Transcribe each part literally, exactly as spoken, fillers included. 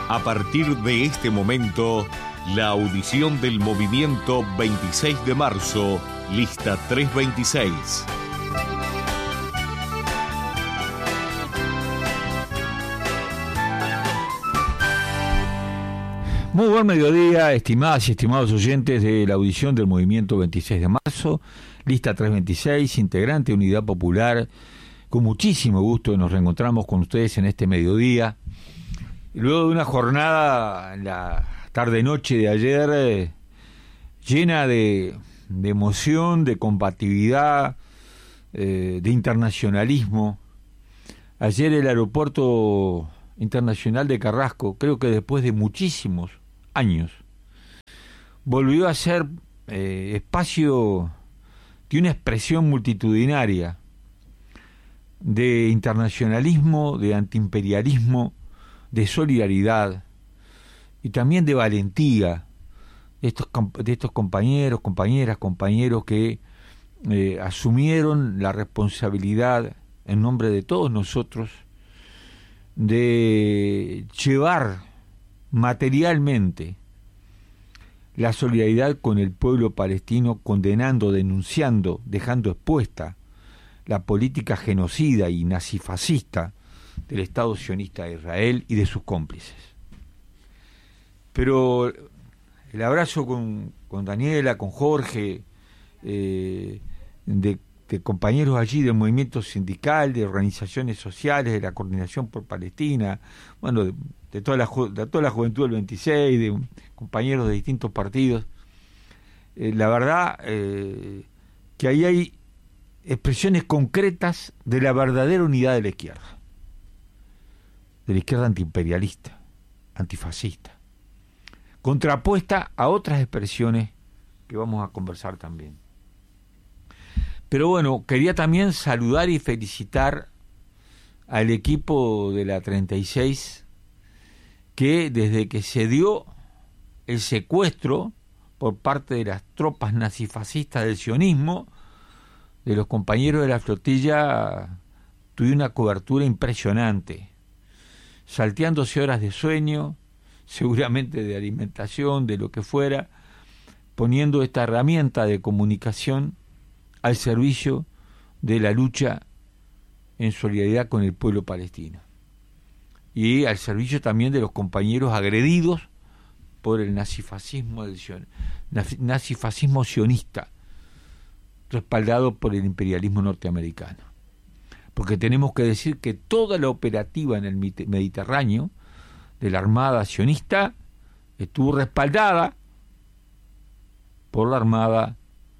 A partir de este momento, la audición del movimiento veintiséis de marzo, lista trescientos veintiséis. Muy buen mediodía, estimadas y estimados oyentes de la audición del movimiento veintiséis de marzo, lista trescientos veintiséis, integrante de Unidad Popular. Con muchísimo gusto nos reencontramos con ustedes en este mediodía. Luego de una jornada en la tarde-noche de ayer eh, llena de, de emoción, de combatividad, eh, de internacionalismo. Ayer el aeropuerto internacional de Carrasco, creo que después de muchísimos años, volvió a ser eh, espacio de una expresión multitudinaria de internacionalismo, de antiimperialismo, de solidaridad y también de valentía de estos, de estos compañeros, compañeras, compañeros que eh, asumieron la responsabilidad en nombre de todos nosotros de llevar materialmente la solidaridad con el pueblo palestino, condenando, denunciando, dejando expuesta la política genocida y nazifascista del Estado sionista de Israel y de sus cómplices. Pero el abrazo con, con Daniela, con Jorge, eh, de, de compañeros allí del movimiento sindical, de organizaciones sociales, de la Coordinación por Palestina, bueno, de, de, toda, la, de toda la juventud del veintiséis, de compañeros de distintos partidos, eh, la verdad eh, que ahí hay expresiones concretas de la verdadera unidad de la izquierda, de la izquierda antiimperialista, antifascista, contrapuesta a otras expresiones que vamos a conversar también. Pero bueno, quería también saludar y felicitar al equipo de la treinta y seis, que desde que se dio el secuestro por parte de las tropas nazifascistas del sionismo, de los compañeros de la flotilla, tuve una cobertura impresionante, salteándose horas de sueño, seguramente de alimentación, de lo que fuera, poniendo esta herramienta de comunicación al servicio de la lucha en solidaridad con el pueblo palestino y al servicio también de los compañeros agredidos por el nazifascismo del sion, nazifascismo sionista, respaldado por el imperialismo norteamericano. Porque tenemos que decir que toda la operativa en el Mediterráneo de la Armada sionista estuvo respaldada por la Armada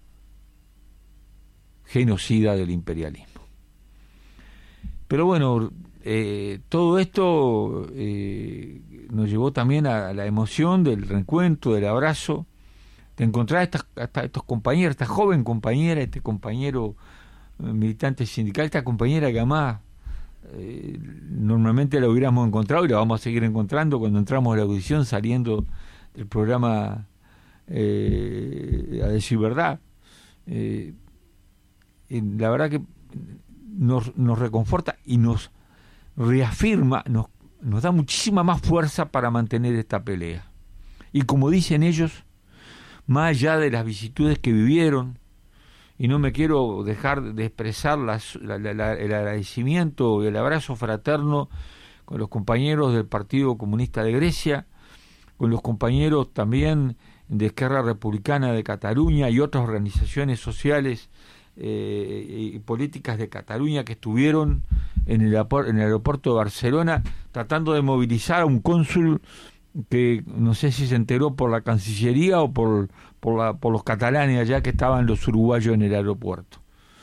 genocida del imperialismo. Pero bueno, eh, todo esto eh, nos llevó también a, a la emoción del reencuentro, del abrazo, de encontrar a, estas, a estos compañeros, esta joven compañera, este compañero militante sindical, esta compañera que además eh, normalmente la hubiéramos encontrado y la vamos a seguir encontrando cuando entramos a la audición saliendo del programa eh, A Decir Verdad. Eh, la verdad que nos, nos reconforta y nos reafirma, nos, nos da muchísima más fuerza para mantener esta pelea. Y como dicen ellos, más allá de las vicisitudes que vivieron, y no me quiero dejar de expresar las, la, la, la, el agradecimiento y el abrazo fraterno con los compañeros del Partido Comunista de Grecia, con los compañeros también de Esquerra Republicana de Cataluña y otras organizaciones sociales eh, y políticas de Cataluña que estuvieron en el, en el aeropuerto de Barcelona tratando de movilizar a un cónsul que no sé si se enteró por la Cancillería o por, por, la, por los catalanes allá que estaban los uruguayos en el aeropuerto.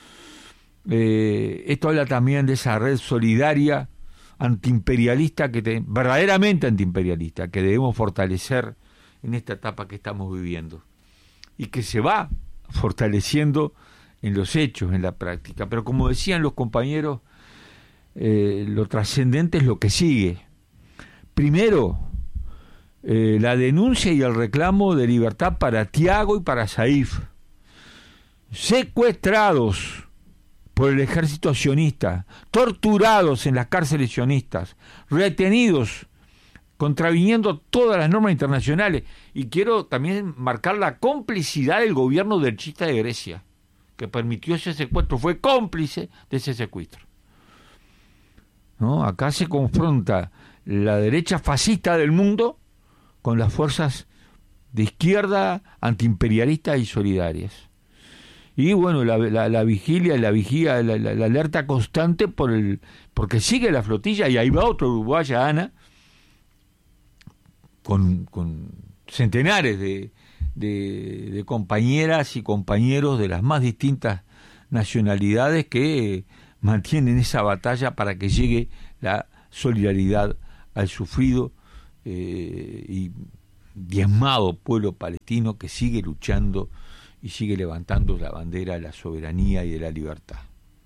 Eh, esto habla también de esa red solidaria antiimperialista, que te, verdaderamente antiimperialista, que debemos fortalecer en esta etapa que estamos viviendo y que se va fortaleciendo en los hechos, en la práctica. Pero como decían los compañeros, eh, lo trascendente es lo que sigue. Primero, Eh, la denuncia y el reclamo de libertad para Tiago y para Saif, secuestrados por el ejército sionista, torturados en las cárceles sionistas, retenidos contraviniendo todas las normas internacionales. Y quiero también marcar la complicidad del gobierno derechista de Grecia, que permitió ese secuestro, fue cómplice de ese secuestro. ¿No? Acá se confronta la derecha fascista del mundo con las fuerzas de izquierda antiimperialistas y solidarias. Y bueno, la, la, la vigilia, la vigía, la, la, la alerta constante por el, porque sigue la flotilla, y ahí va otra uruguaya, Ana, con, con centenares de, de, de compañeras y compañeros de las más distintas nacionalidades que mantienen esa batalla para que llegue la solidaridad al sufrido eh, y diezmado pueblo palestino que sigue luchando y sigue levantando la bandera de la soberanía y de la libertad.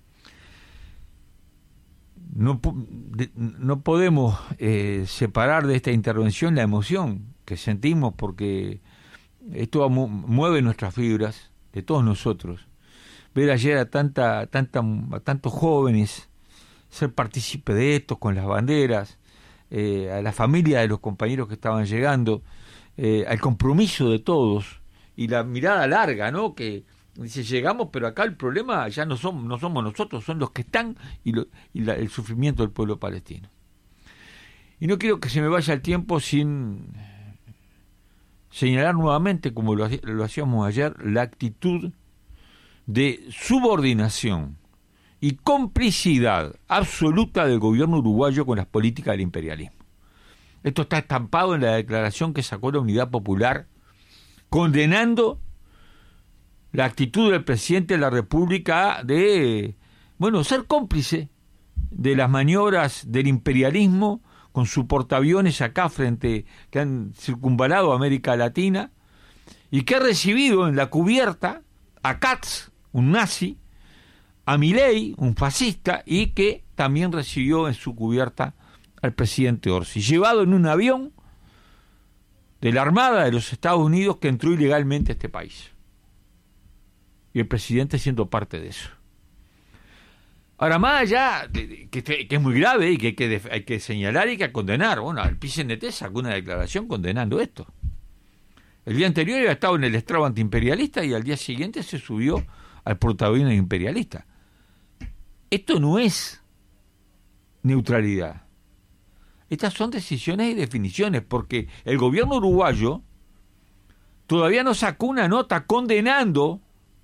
No, de, no podemos eh, separar de esta intervención la emoción que sentimos, porque esto mu- mueve nuestras fibras de todos nosotros. Ver ayer a tanta, tanta, a tantos jóvenes ser partícipe de esto con las banderas, eh, a la familia de los compañeros que estaban llegando, eh, al compromiso de todos y la mirada larga, ¿no? Que dice, llegamos, pero acá el problema ya no somos, no somos nosotros, son los que están y, lo, y la, el sufrimiento del pueblo palestino. Y no quiero que se me vaya el tiempo sin señalar nuevamente, como lo, lo hacíamos ayer, la actitud de subordinación y complicidad absoluta del gobierno uruguayo con las políticas del imperialismo. Esto está estampado en la declaración que sacó la Unidad Popular, condenando la actitud del presidente de la República de, bueno, ser cómplice de las maniobras del imperialismo con sus portaaviones acá frente, que han circunvalado América Latina, y que ha recibido en la cubierta a Katz, un nazi, a Milei, un fascista, y que también recibió en su cubierta al presidente Orsi, llevado en un avión de la Armada de los Estados Unidos que entró ilegalmente a este país. Y el presidente siendo parte de eso. Ahora, más allá, de, de, que, que es muy grave y que hay que, hay que señalar y que condenar, bueno, el P C N T sacó una declaración condenando esto. El día anterior había estado en el estrado antiimperialista y al día siguiente se subió al portaaviones imperialista. Esto no es neutralidad. Estas son decisiones y definiciones, porque el gobierno uruguayo todavía no sacó una nota condenando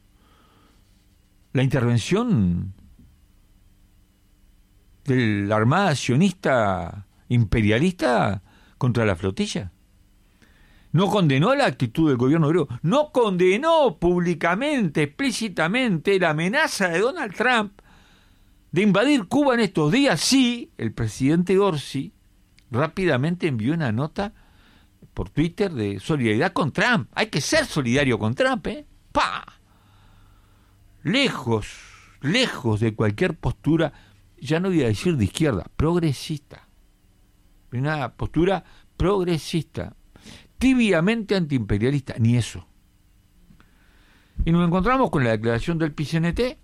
la intervención de la Armada sionista imperialista contra la flotilla. No condenó la actitud del gobierno griego, no condenó públicamente, explícitamente, la amenaza de Donald Trump de invadir Cuba en estos días. Sí, el presidente Orsi rápidamente envió una nota por Twitter de solidaridad con Trump. Hay que ser solidario con Trump, ¿eh? ¡Pah! Lejos, lejos de cualquier postura, ya no voy a decir de izquierda, progresista. Una postura progresista, tibiamente antiimperialista, ni eso. Y nos encontramos con la declaración del P C N T,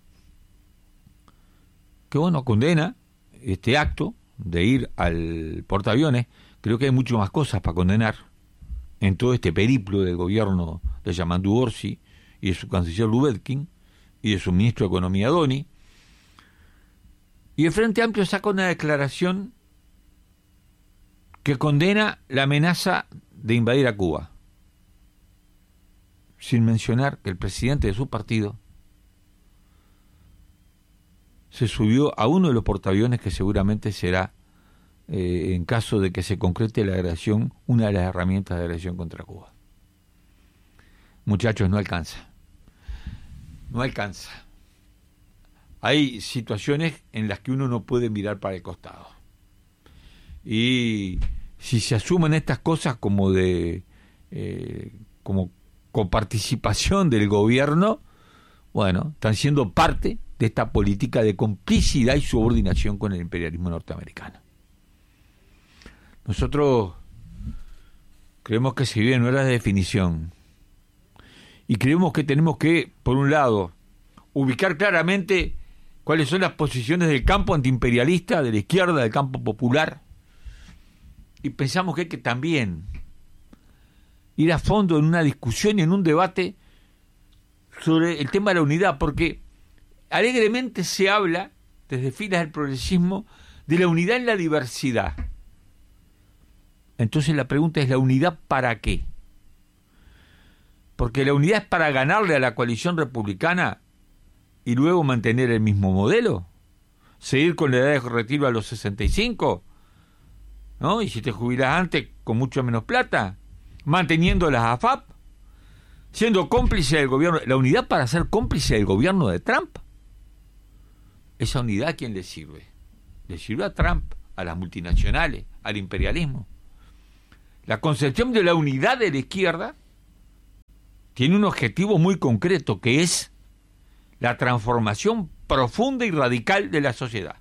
que bueno, condena este acto de ir al portaaviones. Creo que hay mucho más cosas para condenar en todo este periplo del gobierno de Yamandu Orsi y de su canciller Lubetkin y de su ministro de Economía Doni. Y el Frente Amplio saca una declaración que condena la amenaza de invadir a Cuba, sin mencionar que el presidente de su partido se subió a uno de los portaaviones que seguramente será, eh, en caso de que se concrete la agresión, una de las herramientas de agresión contra Cuba. Muchachos, no alcanza. No alcanza. Hay situaciones en las que uno no puede mirar para el costado. Y si se asumen estas cosas como de eh, como coparticipación del gobierno, bueno, están siendo parte de esta política de complicidad y subordinación con el imperialismo norteamericano. Nosotros creemos que se vive en horas de definición y creemos que tenemos que, por un lado, ubicar claramente cuáles son las posiciones del campo antiimperialista, de la izquierda, del campo popular, y pensamos que hay que también ir a fondo en una discusión y en un debate sobre el tema de la unidad, porque alegremente se habla, desde filas del progresismo, de la unidad en la diversidad. Entonces la pregunta es, ¿la unidad para qué? Porque la unidad es para ganarle a la coalición republicana y luego mantener el mismo modelo, seguir con la edad de retiro a los sesenta y cinco, ¿no? Y si te jubilas antes, con mucho menos plata, manteniendo las A F A P, siendo cómplice del gobierno, la unidad para ser cómplice del gobierno de Trump. ¿Esa unidad a quién le sirve? Le sirve a Trump, a las multinacionales, al imperialismo. La concepción de la unidad de la izquierda tiene un objetivo muy concreto, que es la transformación profunda y radical de la sociedad.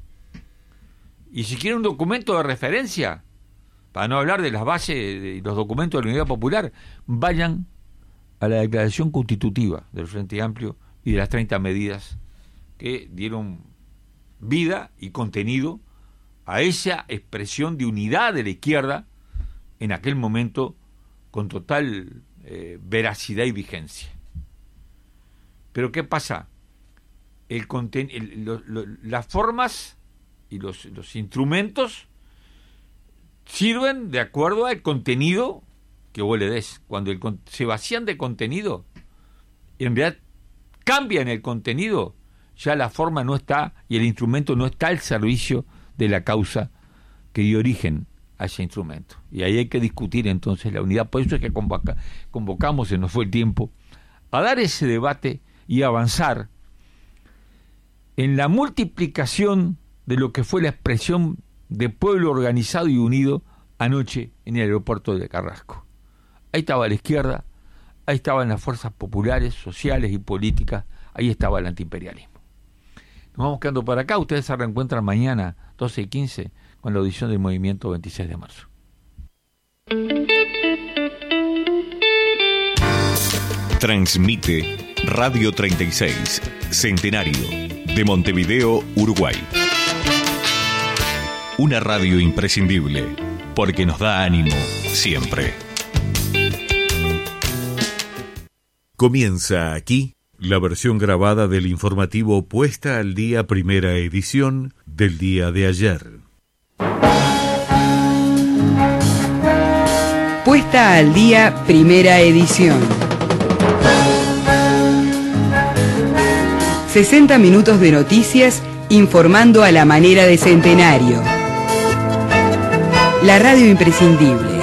Y si quieren un documento de referencia, para no hablar de las bases de los documentos de la Unidad Popular, vayan a la declaración constitutiva del Frente Amplio y de las treinta medidas que dieron vida y contenido a esa expresión de unidad de la izquierda en aquel momento con total eh, veracidad y vigencia. Pero ¿qué pasa? El conten- el, lo, lo, las formas y los, los instrumentos sirven de acuerdo al contenido que vos le des. Cuando el, se vacían de contenido, en realidad cambian el contenido, ya la forma no está y el instrumento no está al servicio de la causa que dio origen a ese instrumento. Y ahí hay que discutir entonces la unidad. Por eso es que convoca, convocamos, se nos fue el tiempo, a dar ese debate y avanzar en la multiplicación de lo que fue la expresión de pueblo organizado y unido anoche en el aeropuerto de Carrasco. Ahí estaba la izquierda, ahí estaban las fuerzas populares, sociales y políticas, ahí estaba el antiimperialismo. Nos vamos quedando por acá, ustedes se reencuentran mañana, doce y quince, con la audición del Movimiento veintiséis de marzo. Transmite Radio treinta y seis, Centenario, de Montevideo, Uruguay. Una radio imprescindible, porque nos da ánimo siempre. Comienza aquí la versión grabada del informativo Puesta al Día, primera edición del día de ayer. Puesta al Día, primera edición. sesenta minutos de noticias informando a la manera de Centenario. La radio imprescindible.